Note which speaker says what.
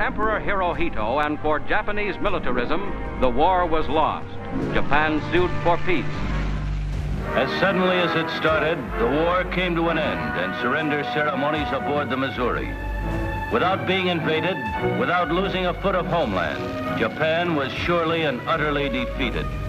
Speaker 1: Emperor Hirohito and for Japanese militarism, the war was lost. Japan sued for peace.
Speaker 2: As suddenly as it started, the war came to an end and surrender ceremonies aboard the Missouri. Without being invaded, without losing a foot of homeland, Japan was surely and utterly defeated.